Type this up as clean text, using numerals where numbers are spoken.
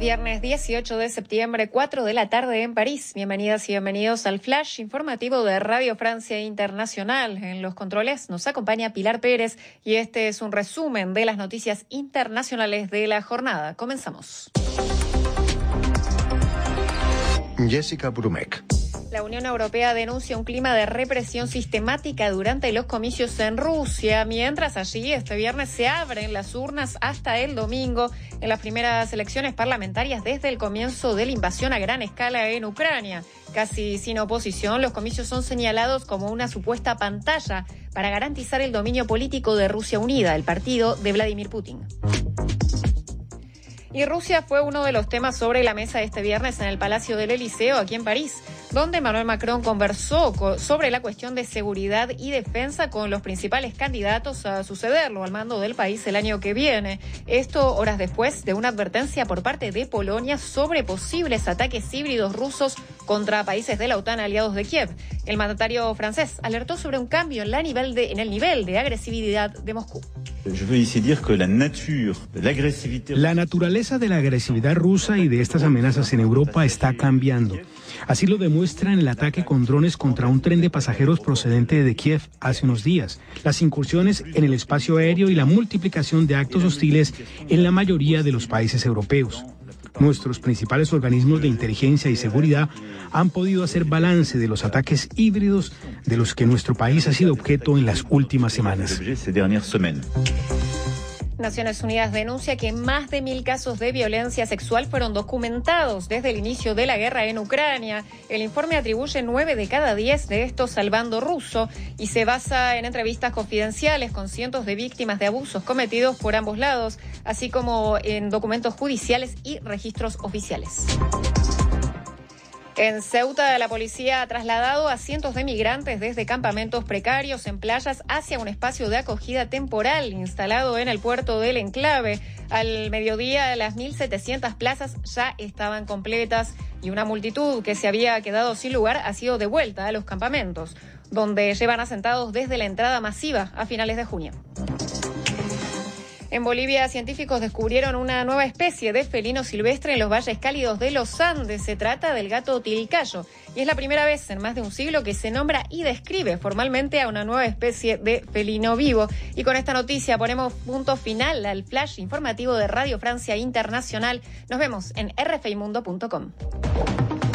Viernes 18 de septiembre, 4 de la tarde en París. Bienvenidas y bienvenidos al Flash informativo de Radio Francia Internacional. En los controles nos acompaña Pilar Pérez y este es un resumen de las noticias internacionales de la jornada. Comenzamos. Jessica Brumek. La Unión Europea denuncia un clima de represión sistemática durante los comicios en Rusia, mientras allí este viernes se abren las urnas hasta el domingo en las primeras elecciones parlamentarias desde el comienzo de la invasión a gran escala en Ucrania. Casi sin oposición, los comicios son señalados como una supuesta pantalla para garantizar el dominio político de Rusia Unida, el partido de Vladimir Putin. Y Rusia fue uno de los temas sobre la mesa este viernes en el Palacio del Elíseo, aquí en París, donde Emmanuel Macron conversó sobre la cuestión de seguridad y defensa con los principales candidatos a sucederlo al mando del país el año que viene. Esto horas después de una advertencia por parte de Polonia sobre posibles ataques híbridos rusos contra países de la OTAN aliados de Kiev. El mandatario francés alertó sobre un cambio en el nivel de agresividad de Moscú. La naturaleza de la agresividad rusa y de estas amenazas en Europa está cambiando. Así lo demuestra en el ataque con drones contra un tren de pasajeros procedente de Kiev hace unos días, las incursiones en el espacio aéreo y la multiplicación de actos hostiles en la mayoría de los países europeos. Nuestros principales organismos de inteligencia y seguridad han podido hacer balance de los ataques híbridos de los que nuestro país ha sido objeto en las últimas semanas. Naciones Unidas denuncia que más de 1.000 casos de violencia sexual fueron documentados desde el inicio de la guerra en Ucrania. El informe atribuye 9 de cada 10 de estos al bando ruso y se basa en entrevistas confidenciales con cientos de víctimas de abusos cometidos por ambos lados, así como en documentos judiciales y registros oficiales. En Ceuta, la policía ha trasladado a cientos de migrantes desde campamentos precarios en playas hacia un espacio de acogida temporal instalado en el puerto del enclave. Al mediodía, las 1.700 plazas ya estaban completas y una multitud que se había quedado sin lugar ha sido devuelta a los campamentos, donde llevan asentados desde la entrada masiva a finales de junio. En Bolivia, científicos descubrieron una nueva especie de felino silvestre en los valles cálidos de los Andes. Se trata del gato tilcayo y es la primera vez en más de un siglo que se nombra y describe formalmente a una nueva especie de felino vivo. Y con esta noticia ponemos punto final al flash informativo de Radio Francia Internacional. Nos vemos en rfimundo.com.